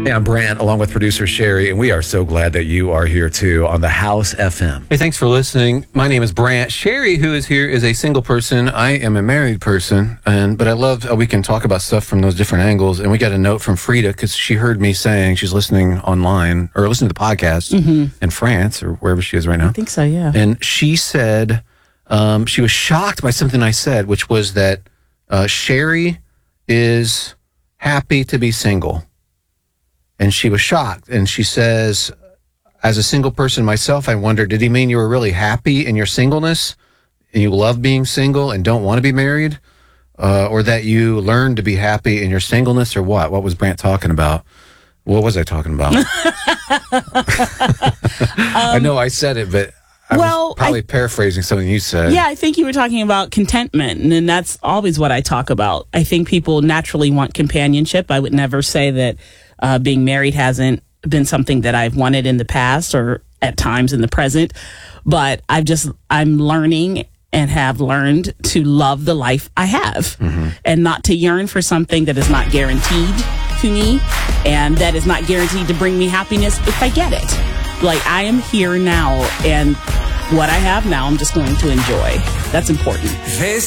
Hey, I'm Brant, along with producer Sherry, and we are so glad that you are here too on the House FM. Hey, thanks for listening. My name is Brant. Sherry, who is here, is a single person. I am a married person, but I love how we can talk about stuff from those different angles. And we got a note from Frida because she heard me saying she's listening online or listening to the podcast in France or wherever she is right now. I think so, yeah. And she said she was shocked by something I said, which was that Sherry is happy to be single. And she was shocked. And she says, as a single person myself, I wonder, did he mean you were really happy in your singleness and you love being single and don't want to be married? Or that you learned to be happy in your singleness, or what? What was Brant talking about? What was I talking about? I know I said it, but I was probably paraphrasing something you said. Yeah, I think you were talking about contentment, and that's always what I talk about. I think people naturally want companionship. I would never say that being married hasn't been something that I've wanted in the past or at times in the present, but I'm learning and have learned to love the life I have and not to yearn for something that is not guaranteed to me and that is not guaranteed to bring me happiness if I get it. Like, I am here now, and what I have now, I'm just going to enjoy. That's important.